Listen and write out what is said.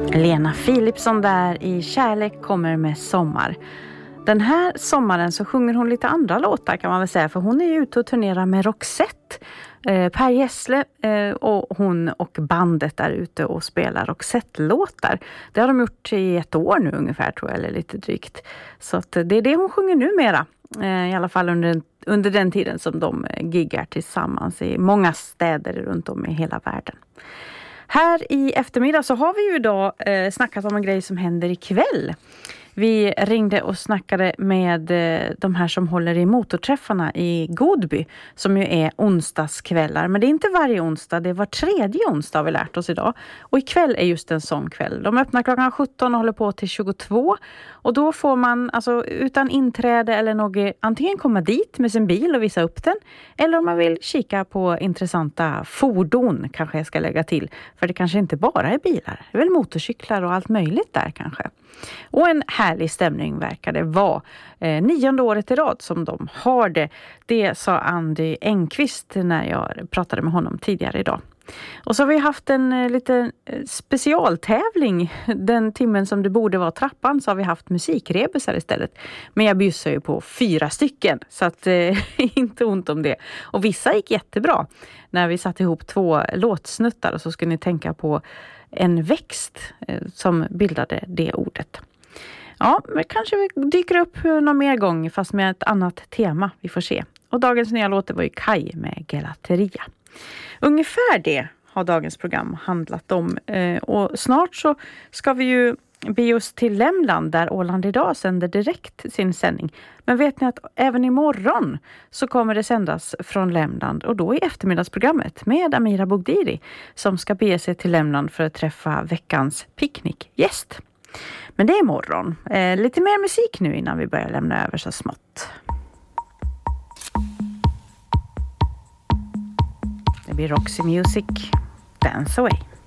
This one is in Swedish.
Lena Philipsson där i Kärlek kommer med sommar. Den här sommaren så sjunger hon lite andra låtar kan man väl säga, för hon är ju ute och turnerar med Roxette. Per Gessle och hon och bandet där ute och spelar Roxette-låtar. Det har de gjort i ett år nu ungefär tror jag, eller lite drygt. Så att det är det hon sjunger numera. I alla fall under den tiden som de giggar tillsammans i många städer runt om i hela världen. Här i eftermiddag så har vi ju idag snackat om en grej som händer ikväll. Vi ringde och snackade med de här som håller i motorträffarna i Godby, som ju är onsdagskvällar. Men det är inte varje onsdag, det är var tredje onsdag har vi lärt oss idag. Och ikväll är just en sån kväll. De öppnar klockan 17 och håller på till 22. Och då får man alltså utan inträde eller något antingen komma dit med sin bil och visa upp den. Eller om man vill kika på intressanta fordon kanske jag ska lägga till. För det kanske inte bara är bilar, det är väl motorcyklar och allt möjligt där kanske. Och en härlig stämning verkar det vara. 9:e året i rad som de har det. Det sa Andy Engqvist när jag pratade med honom tidigare idag. Och så har vi haft en liten specialtävling. Den timmen som det borde vara trappan så har vi haft musikrebusar istället. Men jag bjussar ju på 4 stycken så att inte ont om det. Och vissa gick jättebra. När vi satte ihop 2 låtsnuttar och så skulle ni tänka på en växt som bildade det ordet. Ja, men kanske vi dyker upp någon mer gång fast med ett annat tema. Vi får se. Och dagens nya låt var ju Kai med Gelateria. Ungefär det har dagens program handlat om. Och snart så ska vi ju be oss till Lämland där Åland idag sänder direkt sin sändning. Men vet ni att även imorgon så kommer det sändas från Lämland och då i eftermiddagsprogrammet med Amira Bogdiri som ska bege sig till Lämland för att träffa veckans picknickgäst. Men det är imorgon. Lite mer musik nu innan vi börjar lämna över så smått. Det blir Roxy Music, Dance Away.